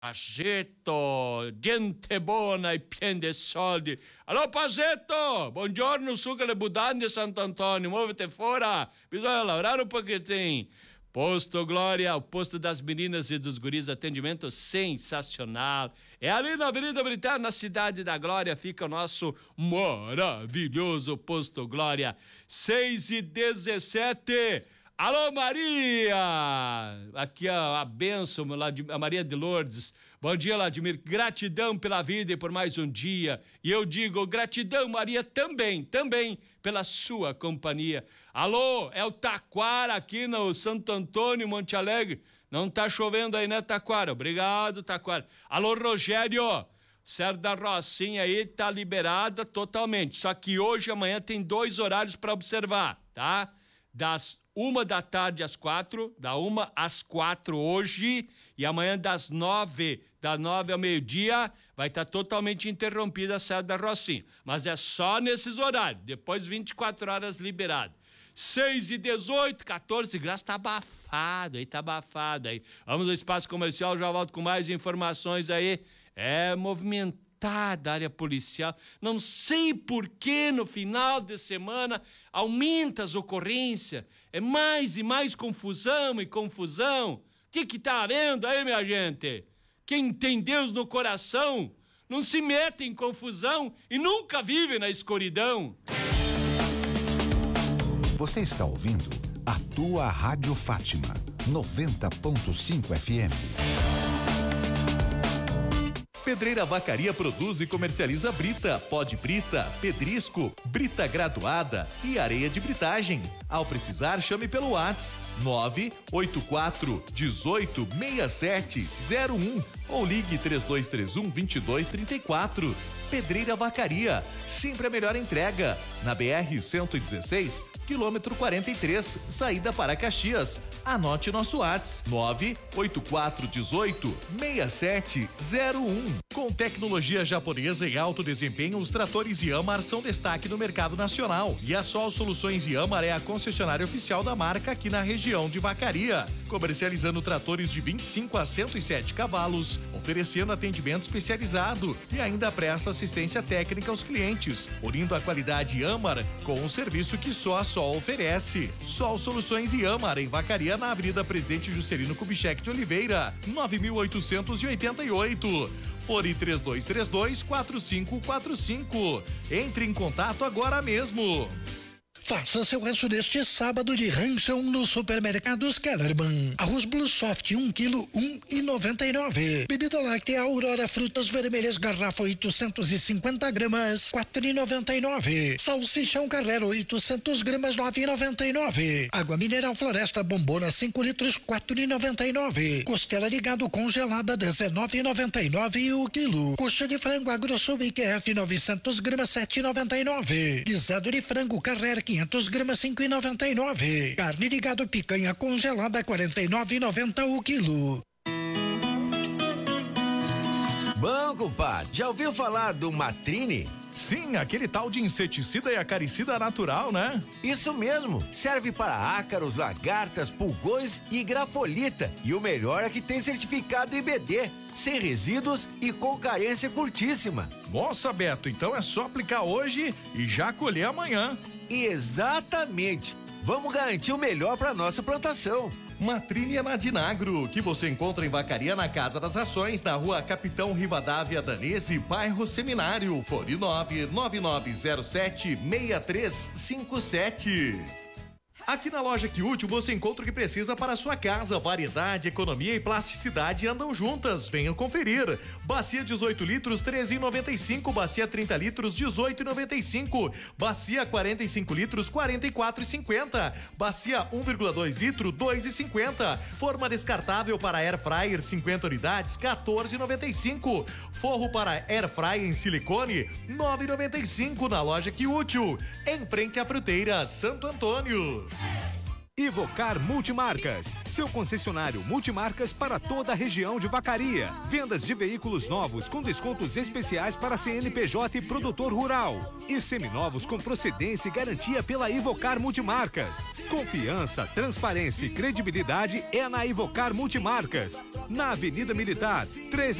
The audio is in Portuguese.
Pagetto, gente buona e piena di soldi. Allo Pagetto, buongiorno, su che le budande Sant'Antonio, muovete fora, bisogna lavorare um pouquinho. Posto Glória, o posto das meninas e dos guris, atendimento sensacional. É ali na Avenida Britânia, na Cidade da Glória, fica o nosso maravilhoso Posto Glória. 6h17. Alô, Maria! Aqui a bênção, a Maria de Lourdes. Bom dia, Vladimir. Gratidão pela vida e por mais um dia. E eu digo gratidão, Maria, também pela sua companhia. Alô, é o Taquara aqui no Santo Antônio, Monte Alegre. Não tá chovendo aí, né, Taquara? Obrigado, Taquara. Alô, Rogério. Serra da Rocinha aí tá liberada totalmente. Só que hoje e amanhã tem 2 horários para observar, tá? Das 1 da tarde às 4, da 1 às 4 hoje, e amanhã das 9 ao meio-dia, vai estar totalmente interrompida a Serra da Rocinha. Mas é só nesses horários, depois 24 horas liberado. 6h18, 14 graus, tá abafado aí. Vamos ao espaço comercial, já volto com mais informações aí. É movimentada a área policial. Não sei por que no final de semana aumenta as ocorrências. É mais e mais confusão. O que tá havendo aí, minha gente? Quem tem Deus no coração não se mete em confusão e nunca vive na escuridão. Você está ouvindo a tua Rádio Fátima 90.5 FM. Pedreira Vacaria produz e comercializa brita, pó de brita, pedrisco, brita graduada e areia de britagem. Ao precisar, chame pelo WhatsApp 984 18 6701 ou ligue 3231-2234. Pedreira Vacaria, sempre a melhor entrega. Na BR-116, quilômetro 43, saída para Caxias. Anote nosso WhatsApp 98418-6701. Com tecnologia japonesa e alto desempenho, os tratores Yanmar são destaque no mercado nacional. E a Sol Soluções Yanmar é a concessionária oficial da marca aqui na região de Vacaria, comercializando tratores de 25 a 107 cavalos, oferecendo atendimento especializado e ainda presta assistência técnica aos clientes, unindo a qualidade Yanmar com o serviço que só a Sol oferece. Sol Soluções Yanmar, em Vacaria, na Avenida Presidente Juscelino Kubitschek de Oliveira, 9888. Fone 3232-4545. Entre em contato agora mesmo. Faça seu rancho neste sábado de ranchão no Supermercados Kellerman. Arroz Blue Soft 1 kg, R$1,99. Bebida láctea Aurora Frutas Vermelhas garrafa 850 gramas, R$4,99. Salsichão Carrera 800 gramas, R$9,99. Água mineral Floresta Bombona 5 litros, R$4,99. Costela de gado congelada R$19,99 o quilo. Coxa de frango AgroSul IQF 900 gramas, R$7,99. Guisado de frango Carrera 500 gramas, R$5,99. Carne de gado picanha congelada, R$49,90 o quilo. Bom, compadre, já ouviu falar do Matrine? Sim, aquele tal de inseticida e acaricida natural, né? Isso mesmo, serve para ácaros, lagartas, pulgões e grafolita. E o melhor é que tem certificado IBD, sem resíduos e com carência curtíssima. Nossa, Beto, então é só aplicar hoje e já colher amanhã. Exatamente, vamos garantir o melhor para nossa plantação. Matrine é na Dinagro, que você encontra em Vacaria, na Casa das Ações, na Rua Capitão Rivadavia Danese, bairro Seminário. Fone 99907-6357. Aqui na loja Que Útil você encontra o que precisa para a sua casa. Variedade, economia e plasticidade andam juntas. Venha conferir. Bacia 18 litros, R$13,95. Bacia 30 litros, R$18,95. Bacia 45 litros, R$44,50. Bacia 1,2 litro, R$2,50. Forma descartável para air fryer 50 unidades, R$14,95. Forro para air fryer em silicone, R$9,95 na loja Que Útil, em frente à Fruteira Santo Antônio. Ivocar Multimarcas, seu concessionário multimarcas para toda a região de Vacaria. Vendas de veículos novos com descontos especiais para CNPJ e produtor rural. E seminovos com procedência e garantia pela Ivocar Multimarcas. Confiança, transparência e credibilidade é na Ivocar Multimarcas. Na Avenida Militar, 13